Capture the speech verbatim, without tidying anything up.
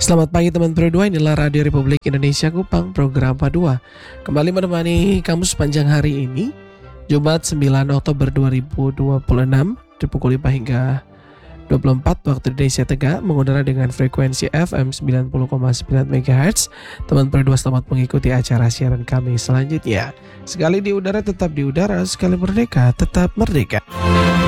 Selamat pagi teman Pro dua, inilah Radio Republik Indonesia Kupang, program Padua. Kembali menemani kamu sepanjang hari ini, Jumat sembilan Oktober dua ribu dua puluh enam, di pukul lima hingga dua puluh empat waktu Indonesia Tengah, mengudara dengan frekuensi F M sembilan puluh koma sembilan megahertz. Teman Pro dua selamat mengikuti acara siaran kami selanjutnya. Sekali di udara tetap di udara, sekali merdeka tetap merdeka.